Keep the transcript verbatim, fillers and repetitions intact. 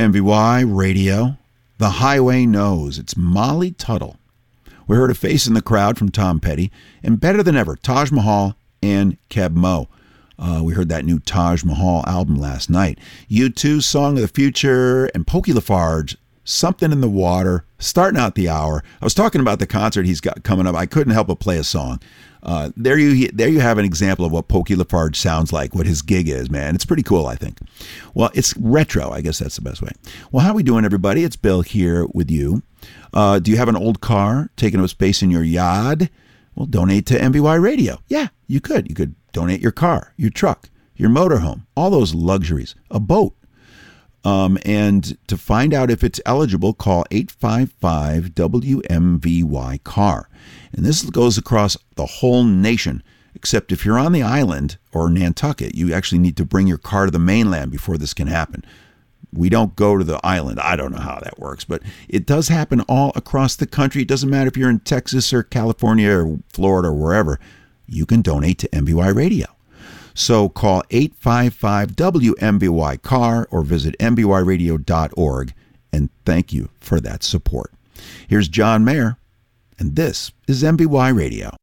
M V Y Radio. The Highway Knows. It's Molly Tuttle. We heard a face in the crowd from Tom Petty, and better than ever, Taj Mahal and Keb Mo. Uh, we heard that new Taj Mahal album last night. U two, Song of the Future, and Pokey Lafarge, Something in the Water, starting out the hour. I was talking about the concert he's got coming up. I couldn't help but play a song. Uh, there you there you have an example of what Pokey Lafarge sounds like, what his gig is, man. It's pretty cool, I think. Well, it's retro. I guess that's the best way. Well, how we doing, everybody? It's Bill here with you. Uh, do you have an old car taking up space in your yard? Well, donate to M V Y Radio. Yeah, you could. You could donate your car, your truck, your motorhome, all those luxuries, a boat. Um, and to find out if it's eligible, call eight five five W M V Y car. And this goes across the whole nation, except if you're on the island or Nantucket, you actually need to bring your car to the mainland before this can happen. We don't go to the island. I don't know how that works, but it does happen all across the country. It doesn't matter if you're in Texas or California or Florida or wherever. You can donate to M V Y Radio. So call eight five five W M V Y car or visit M V Y radio dot org, and thank you for that support. Here's John Mayer, and this is M V Y Radio.